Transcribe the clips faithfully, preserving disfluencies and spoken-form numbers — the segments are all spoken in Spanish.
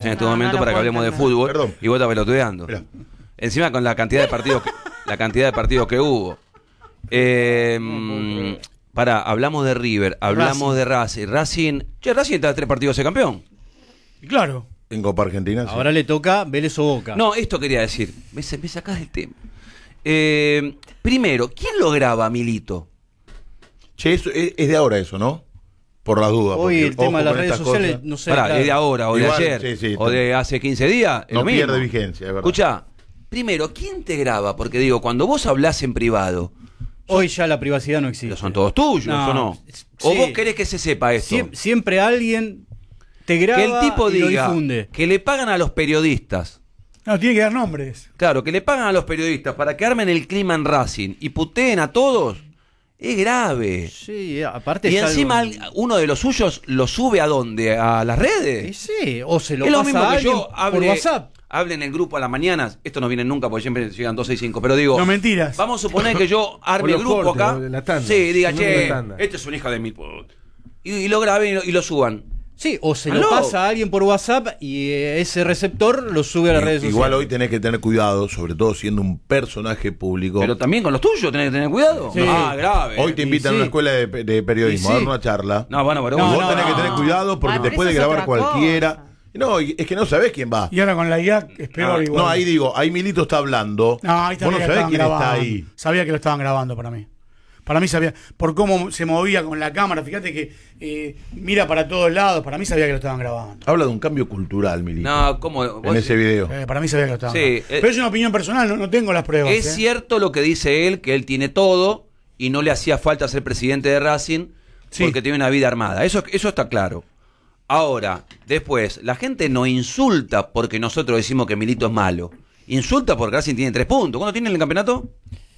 en este No, momento no lo para que puedo hablemos de entender. fútbol. Perdón. Y vos estás pelotudeando. Mirá. Encima con la cantidad de partidos que, la cantidad de partidos que hubo. Eh, mm, pará, hablamos de River, hablamos Racing. de Racing. Racing, che, Racing está a tres partidos de campeón. Y claro. En Copa Argentina. sí. Ahora le toca Vélez o Boca. No, esto quería decir. Me, me sacás del tema. Eh, primero, ¿quién lo graba a Milito? Che, eso, es, es de ahora eso, ¿no? Por las dudas. Hoy porque, el tema ojo de las con redes estas sociales, cosas. no sé. Pará, claro. ¿es de ahora o de Igual, ayer? sí, sí, ¿O de hace quince días? Es No lo mismo. pierde vigencia, es verdad. Escuchá, primero, ¿quién te graba? Porque digo, cuando vos hablás en privado, Hoy ya la privacidad no existe. ¿son todos tuyos No, o no? sí. ¿O vos querés que se sepa esto? Siem- siempre alguien te graba Que el tipo y lo diga difunde. que le pagan a los periodistas. No, tiene que dar nombres. Claro, que le pagan a los periodistas para que armen el clima en Racing y puteen a todos. Es grave. Sí, aparte Y es encima algo- al- uno de los suyos lo sube a dónde? ¿A las Y redes? sí, o se lo Es lo pasa mismo a que alguien yo por hable, WhatsApp. hable en el grupo a las mañanas. Esto no viene nunca porque siempre llegan dos, seis, cinco. Pero digo, No, mentiras. vamos a suponer que yo arme O el los grupo cortes, acá. o de la tanda. Sí, diga, Un che, número de tanda. este es un hijo de mil putas. Y, y lo graben y lo, y lo suban. Sí, o se Aló. lo pasa a alguien por WhatsApp y eh, ese receptor lo sube a las I- redes sociales. Igual hoy tenés que tener cuidado, sobre todo siendo un personaje público. Pero también con los tuyos tenés que tener cuidado. Sí. Ah, grave. Hoy te invitan Y a una sí. escuela de, pe- de periodismo Y a dar sí. una charla. No, bueno, pero Y No, vos no, tenés que no. tener cuidado porque Ah, te pero puede eso es grabar otra cualquiera. cosa. No, y es que no sabés quién va. Y ahora con la I A es peor Ah, igual. no, ahí digo, ahí Milito está hablando. No, ahí vos no sabía que sabés estaban quién grabando. está ahí. Sabía que lo estaban grabando para mí. Para mí sabía, por cómo se movía con la cámara, fíjate que eh, mira para todos lados, para mí sabía que lo estaban grabando. Habla de un cambio cultural, Milito. No, ¿cómo? en Vos- ese video. Eh, para mí sabía que lo estaban Sí, grabando. eh, Pero es una opinión personal, no, no tengo las pruebas. Es eh. cierto lo que dice él, que él tiene todo y no le hacía falta ser presidente de Racing Sí. porque tiene una vida armada. Eso, eso está claro. Ahora, después, la gente no insulta porque nosotros decimos que Milito es malo. Insulta porque Racing tiene tres puntos. ¿Cuánto tiene en el campeonato?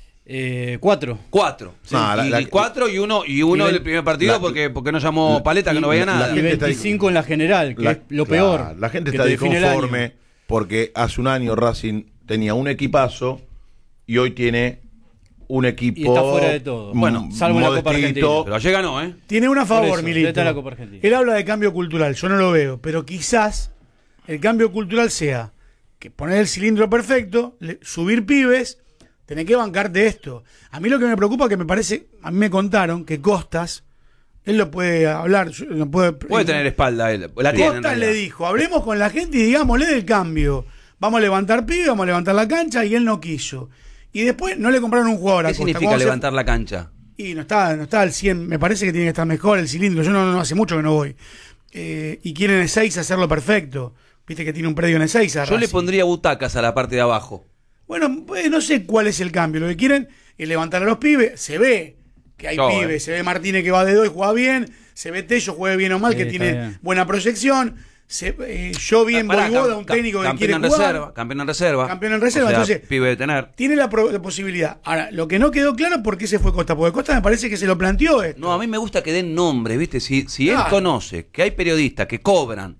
Eh, cuatro. Cuatro. Sí. No, la- y, la- y cuatro y uno y uno y del primer partido la- porque, porque no llamó la- Paleta que no y veía la- nada. la Y gente está- veinticinco en la general, que La- es lo claro, peor. La gente que está te define el año. disconforme porque hace un año Racing tenía un equipazo y hoy tiene un equipo. Y está fuera de todo. mm, Bueno, salvo en la Copa modestito. Argentina. Pero ayer ganó, ¿eh? Tiene una a Por favor, eso, Milito. está la Copa Argentina. Él habla de cambio cultural, yo no lo veo, pero quizás el cambio cultural sea que poner el cilindro perfecto, le- subir pibes, tenés que bancarte esto. A mí lo que me preocupa que me parece, a mí me contaron que Costas, él lo puede hablar, yo- lo puede, Puede tener espalda él. La tiene, en Costas le realidad. dijo, hablemos con la gente y digámosle del cambio. Vamos a levantar pibes, vamos a levantar la cancha, y él no quiso. Y después no le compraron un jugador a ¿Qué Costa. significa Cuando se- levantar la cancha? Y no está, no está al cien, me parece que tiene que estar mejor el cilindro. Yo no, no hace mucho que no voy. Eh, y quieren en Ezeiza hacerlo perfecto. Viste que tiene un predio en Ezeiza. Yo le Racing. pondría butacas a la parte de abajo. Bueno, pues, no sé cuál es el cambio. Lo que quieren es levantar a los pibes. Se ve que hay No, pibes. eh. Se ve Martínez que va de dos y juega bien. Se ve Tello, juega bien o mal, Sí, que está tiene bien. buena proyección. Se, eh, yo vi en Pará, Voivoda cam- un técnico que campeón quiere en jugar. reserva, campeón en reserva. Campeón en reserva, O sea, entonces- pibe de tener. Tiene la, pro- la posibilidad. Ahora, lo que no quedó claro por qué se fue Costa. Porque Costa me parece que se lo planteó esto. No, a mí me gusta que den nombres, ¿viste? Si, si él Claro. conoce que hay periodistas que cobran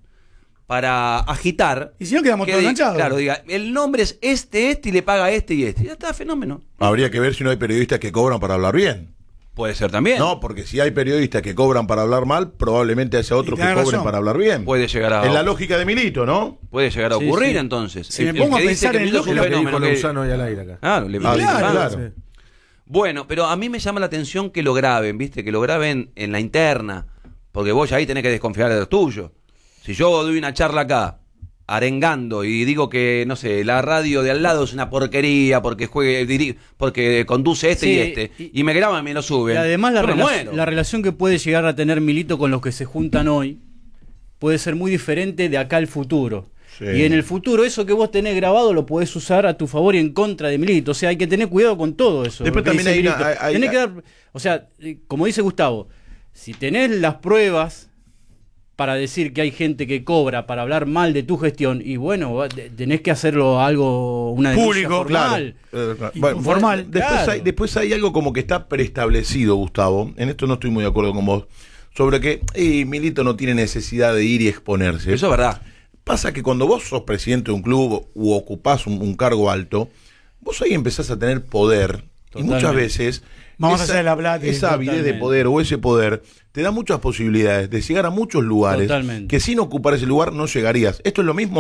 para agitar. Y si no, quedamos que todos di- enganchados. Claro, diga, el nombre es este, este y le paga este y este. Ya está, fenómeno. Habría que ver si no hay periodistas que cobran para hablar bien. Puede ser también. No, porque si hay periodistas que cobran para hablar mal, probablemente haya otros Y que tenés cobren razón. para hablar bien. Puede llegar a- En la lógica de Milito, ¿no? Puede llegar a Sí, ocurrir sí. entonces. Si me pongo que a dice pensar que en Milito es lo un Es lo que dijo fenómeno que- Lozano hoy al aire acá. Claro, le- Ah, le- claro, ah, claro. Bueno, pero a mí me llama la atención que lo graben, ¿viste? Que lo graben en la interna. Porque vos ya ahí tenés que desconfiar de los tuyos. Si yo doy una charla acá, arengando, y digo que, no sé, la radio de al lado es una porquería porque juegue, diri- porque conduce este Sí, y este, y- y, me graban y me lo suben. Y además la, yo me rela- muero. la relación que puede llegar a tener Milito con los que se juntan hoy puede ser muy diferente de acá al futuro. Sí. Y en el futuro eso que vos tenés grabado lo podés usar a tu favor y en contra de Milito. O sea, hay que tener cuidado con todo eso. Después lo que también dice hay una- Milito. hay- Tenés hay- que dar, o sea, eh, como dice Gustavo, si tenés las pruebas para decir que hay gente que cobra para hablar mal de tu gestión, y bueno, va- de- tenés que hacerlo algo, una denuncia Público, formal. Eh, claro. Y Bueno, formal. Después, Claro. hay, después hay algo como que está preestablecido, Gustavo. En esto no estoy muy de acuerdo con vos. Sobre que eh, Milito no tiene necesidad de ir y exponerse. Eso es verdad. Pasa que cuando vos sos presidente de un club u ocupás un, un cargo alto, vos ahí empezás a tener poder. Y muchas Totalmente. veces Vamos a hacer la plata y- esa avidez de Totalmente. poder o ese poder te da muchas posibilidades de llegar a muchos lugares Totalmente. que sin ocupar ese lugar no llegarías. Esto es lo mismo